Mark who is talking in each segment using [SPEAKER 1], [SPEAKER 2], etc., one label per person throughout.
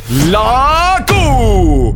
[SPEAKER 1] La Q.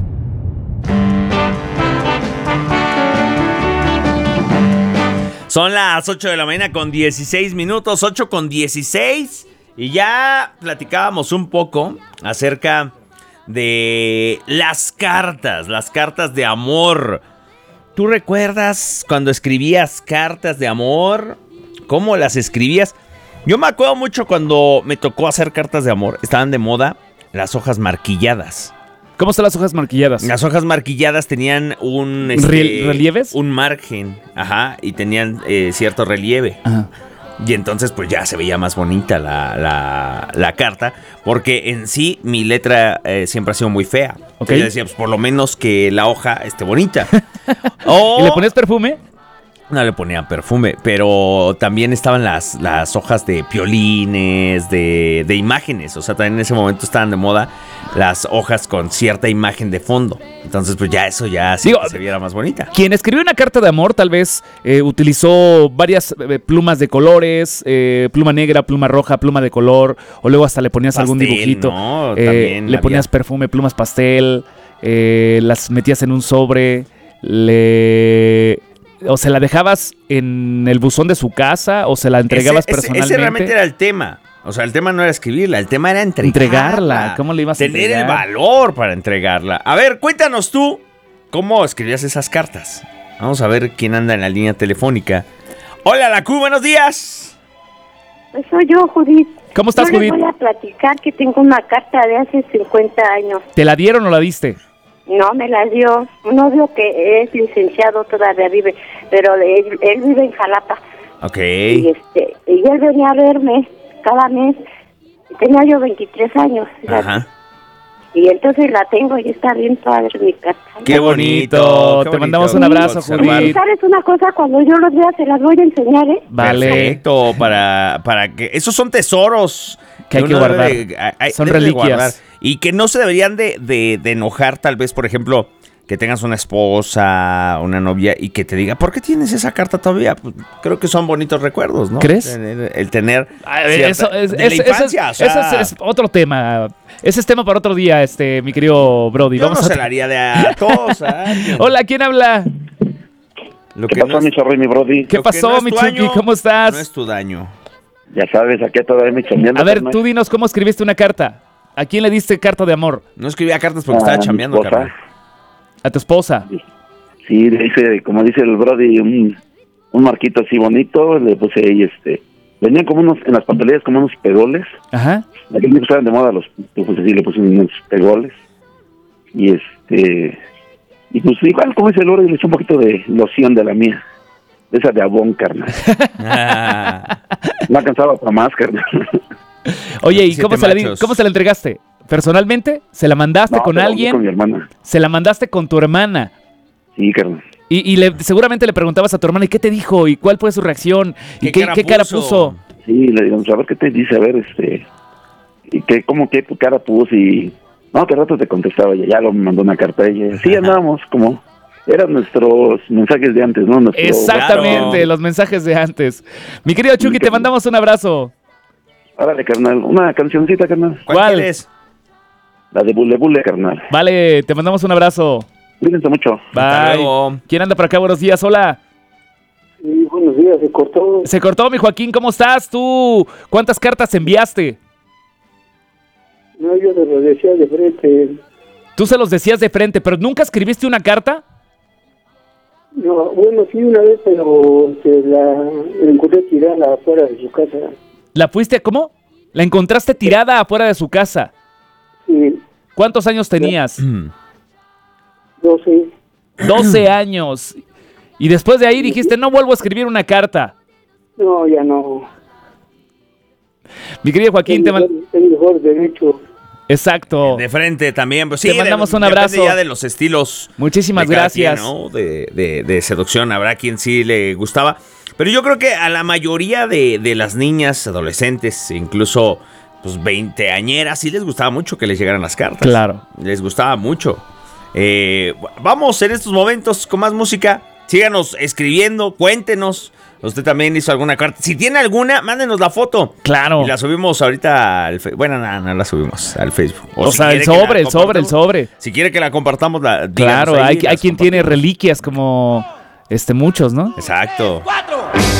[SPEAKER 1] Son las 8 de la mañana con 16 minutos, 8 con 16. Y ya platicábamos un poco acerca de las cartas de amor. ¿Tú recuerdas cuando escribías cartas de amor? ¿Cómo las escribías? Yo me acuerdo mucho cuando me tocó hacer cartas de amor. Estaban de moda las hojas marquilladas.
[SPEAKER 2] ¿Cómo están las hojas marquilladas?
[SPEAKER 1] Las hojas marquilladas tenían un...
[SPEAKER 2] ¿relieves?
[SPEAKER 1] Un margen, y tenían cierto relieve.
[SPEAKER 2] Ajá.
[SPEAKER 1] Y entonces pues ya se veía más bonita la carta, porque en sí mi letra siempre ha sido muy fea.
[SPEAKER 2] Okay.
[SPEAKER 1] Yo decía, pues por lo menos que la hoja esté bonita.
[SPEAKER 2] ¿Y le ponías perfume?
[SPEAKER 1] No le ponía perfume, pero también estaban las hojas de piolines, de imágenes. O sea, también en ese momento estaban de moda las hojas con cierta imagen de fondo. Entonces, pues ya eso ya sí se viera más bonita.
[SPEAKER 2] Quien escribió una carta de amor tal vez utilizó varias plumas de colores, pluma negra, pluma roja, pluma de color, o luego hasta le ponías algún dibujito.
[SPEAKER 1] ¿No? También
[SPEAKER 2] le ponías perfume, plumas pastel, las metías en un sobre, o se la dejabas en el buzón de su casa, o se la entregabas personalmente.
[SPEAKER 1] Ese realmente era el tema. O sea, el tema no era escribirla, el tema era entregarla.
[SPEAKER 2] ¿Cómo le ibas a entregar?
[SPEAKER 1] Tener el valor para entregarla. A ver, cuéntanos tú cómo escribías esas cartas. Vamos a ver quién anda en la línea telefónica. Hola, la Q, buenos días.
[SPEAKER 3] Pues soy yo, Judith.
[SPEAKER 2] ¿Cómo estás, Judith?
[SPEAKER 3] Yo les voy a platicar que tengo una carta de hace 50 años.
[SPEAKER 2] ¿Te la dieron o la diste?
[SPEAKER 3] No, me la dio un novio que es licenciado, todavía vive, pero él vive en Jalapa.
[SPEAKER 1] Ok.
[SPEAKER 3] Y él venía a verme cada mes. Tenía yo 23 años.
[SPEAKER 1] Ajá.
[SPEAKER 3] Y entonces la tengo y está bien padre mi carta.
[SPEAKER 1] Qué bonito.
[SPEAKER 2] Te mandamos un abrazo, Judith.
[SPEAKER 3] ¿Sabes una cosa? Cuando yo los vea se las voy a enseñar, ¿eh?
[SPEAKER 2] Vale.
[SPEAKER 1] Perfecto, para que... Esos son tesoros
[SPEAKER 2] que hay que guardar. Son reliquias.
[SPEAKER 1] Guardar, y que no se deberían de enojar, tal vez, por ejemplo, que tengas una esposa, una novia, y que te diga, ¿por qué tienes esa carta todavía? Pues, creo que son bonitos recuerdos, ¿no?
[SPEAKER 2] ¿Crees?
[SPEAKER 1] El tener
[SPEAKER 2] eso es,
[SPEAKER 1] de la infancia.
[SPEAKER 2] Eso es otro tema. Ese es tema para otro día, mi querido Brody.
[SPEAKER 1] Yo no se la haría de a todos.
[SPEAKER 2] Hola, ¿quién habla?
[SPEAKER 4] ¿Qué pasó, mi Charly, mi Brody?
[SPEAKER 2] ¿Qué pasó, mi Chucky? ¿Cómo estás?
[SPEAKER 1] No es tu daño.
[SPEAKER 4] Ya sabes, aquí todavía me chambeando.
[SPEAKER 2] A ver, tú dinos cómo escribiste una carta. ¿A quién le diste carta de amor?
[SPEAKER 1] No escribía cartas porque estaba chambeando, carnal.
[SPEAKER 2] ¿A tu esposa?
[SPEAKER 4] Sí, le hice, como dice el Brody, un marquito así bonito. Le puse ahí, venían como en las papelerías como unos pegoles.
[SPEAKER 2] Ajá.
[SPEAKER 4] Aquí me estaban de moda pues así, le puse unos pegoles. Y y pues igual, como dice el Brody, le eché un poquito de loción de la mía. De esa de Avon, carnal. No alcanzaba para más, carnal.
[SPEAKER 2] Oye, ¿y cómo se la entregaste? ¿Personalmente? ¿Se la mandaste con alguien?
[SPEAKER 4] Con mi hermana.
[SPEAKER 2] ¿Se la mandaste con tu hermana?
[SPEAKER 4] Sí, carnal.
[SPEAKER 2] Y seguramente le preguntabas a tu hermana, ¿y qué te dijo? ¿Y cuál fue su reacción? ¿Y qué cara puso?
[SPEAKER 4] Sí, le digo, a ver qué te dice, a ver, y qué cara puso, y no, que rato te contestaba, ya lo mandó una carta a ella. Sí, andábamos como... Eran nuestros mensajes de antes, ¿no?
[SPEAKER 2] Exactamente, claro. Los mensajes de antes. Mi querido Chucky, te mandamos un abrazo.
[SPEAKER 4] Órale, carnal, una cancioncita, carnal.
[SPEAKER 1] ¿Cuál es?
[SPEAKER 4] La de Bule Bule, carnal.
[SPEAKER 2] Vale, te mandamos un abrazo.
[SPEAKER 4] Cuídense mucho.
[SPEAKER 2] Bye. ¿Quién anda por acá? Buenos días, hola.
[SPEAKER 5] Sí, buenos días, se cortó.
[SPEAKER 2] Se cortó, mi Joaquín, ¿cómo estás tú? ¿Cuántas cartas enviaste?
[SPEAKER 5] No, yo se lo decía de frente.
[SPEAKER 2] Tú se los decías de frente, pero ¿nunca escribiste una carta?
[SPEAKER 5] No, bueno, sí, una vez, pero la encontré tirada afuera de su casa.
[SPEAKER 2] ¿La fuiste, cómo? ¿La encontraste tirada afuera de su casa?
[SPEAKER 5] Sí.
[SPEAKER 2] ¿Cuántos años tenías?
[SPEAKER 5] 12.
[SPEAKER 2] 12 años. Y después de ahí dijiste, no vuelvo a escribir una carta.
[SPEAKER 5] No, ya no.
[SPEAKER 2] Mi querido Joaquín,
[SPEAKER 5] el mejor derecho.
[SPEAKER 2] Exacto.
[SPEAKER 1] De frente también. Pues sí,
[SPEAKER 2] te mandamos un abrazo.
[SPEAKER 1] Depende ya de los estilos.
[SPEAKER 2] Muchísimas gracias.
[SPEAKER 1] Quien, ¿no? de seducción. Habrá quien sí le gustaba. Pero yo creo que a la mayoría de las niñas, adolescentes, incluso pues veinteañeras, sí les gustaba mucho que les llegaran las cartas.
[SPEAKER 2] Claro.
[SPEAKER 1] Les gustaba mucho. Vamos en estos momentos con más música. Síganos escribiendo, cuéntenos. usted también hizo alguna carta. Si tiene alguna, mándenos la foto.
[SPEAKER 2] Claro.
[SPEAKER 1] Y la subimos ahorita al Facebook. Bueno, no la subimos al Facebook.
[SPEAKER 2] O
[SPEAKER 1] si
[SPEAKER 2] sea,
[SPEAKER 1] quiere
[SPEAKER 2] el
[SPEAKER 1] que
[SPEAKER 2] sobre.
[SPEAKER 1] Si quiere que la compartamos, díganos
[SPEAKER 2] Claro,
[SPEAKER 1] ahí,
[SPEAKER 2] hay quien tiene
[SPEAKER 1] compartimos.
[SPEAKER 2] reliquias como muchos, ¿no?
[SPEAKER 1] Exacto.